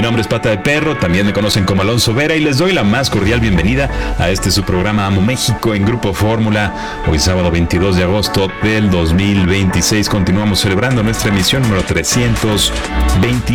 nombre es Pata de Perro, también me conocen como Alonso Vera y les doy la más cordial bienvenida a su programa Amo México en Grupo Fórmula. Hoy sábado 22 de agosto del 2026 continuamos celebrando nuestra emisión número 320.